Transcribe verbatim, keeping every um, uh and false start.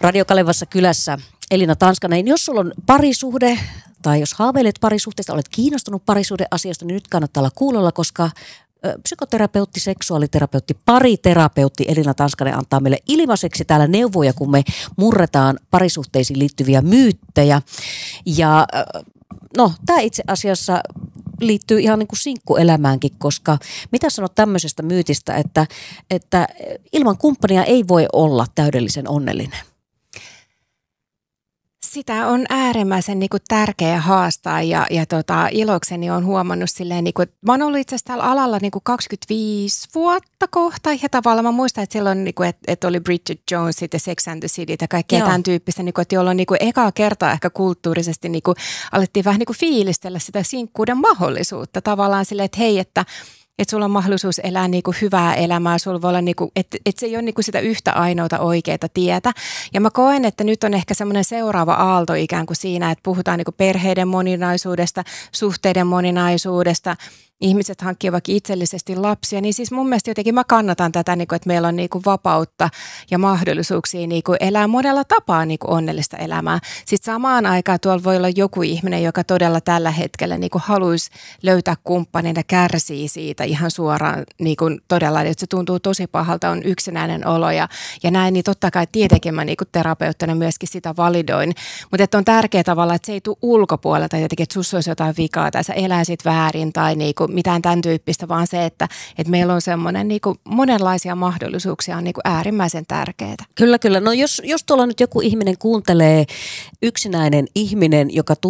Radio Kalevassa kylässä Elina Tanskanen. Jos sulla on parisuhde tai jos haaveilet parisuhteesta, olet kiinnostunut parisuhdeasiasta, niin nyt kannattaa olla kuulolla, koska psykoterapeutti, seksuaaliterapeutti, pariterapeutti Elina Tanskanen antaa meille ilmaiseksi täällä neuvoja, kun me murretaan parisuhteisiin liittyviä myyttejä. Ja no, tämä itse asiassa liittyy ihan niin kuin sinkkuelämäänkin, koska mitä sanot tämmöisestä myytistä, että, että ilman kumppania ei voi olla täydellisen onnellinen? Sitä on äärimmäisen niin kuin, tärkeä haastaa ja, ja tota, ilokseni on huomannut silleen, niin kuin, mä oon ollut itse asiassa tällä alalla niin kuin kaksikymmentäviisi vuotta kohta ja tavallaan mä muistan, että silloin, niin kuin, että, että oli Bridget Jones ja Sex and the City ja kaikkea Joo. tämän tyyppistä, niin kuin, että jolloin niin kuin, ekaa kertaa ehkä kulttuurisesti niin kuin, alettiin vähän niin kuin, fiilistellä sitä sinkkuuden mahdollisuutta tavallaan silleen, että hei, että että sulla on mahdollisuus elää niinku hyvää elämää, sulla voi olla niinku, että et se ei ole niinku sitä yhtä ainoata oikeaa tietä. Ja mä koen, että nyt on ehkä semmoinen seuraava aalto ikään kuin siinä, että puhutaan niinku perheiden moninaisuudesta, suhteiden moninaisuudesta, ihmiset hankkii vaikka itsellisesti lapsia, niin siis mun mielestä jotenkin mä kannatan tätä, että meillä on vapautta ja mahdollisuuksia elää monella tapaa onnellista elämää. Sitten samaan aikaan tuolla voi olla joku ihminen, joka todella tällä hetkellä haluaisi löytää kumppanin ja kärsii siitä ihan suoraan todella, että se tuntuu tosi pahalta, on yksinäinen olo ja, ja näin, niin totta kai tietenkin mä terapeuttina myöskin sitä validoin. Mutta on tärkeää tavalla, että se ei tule ulkopuolelta jotenkin, että sussa olisi jotain vikaa tai sä eläisit väärin tai niinku mitään tämän tyyppistä, vaan se, että, että meillä on semmoinen niin kuin monenlaisia mahdollisuuksia on niin kuin äärimmäisen tärkeää. Kyllä, kyllä. No jos, jos tuolla nyt joku ihminen kuuntelee, yksinäinen ihminen, joka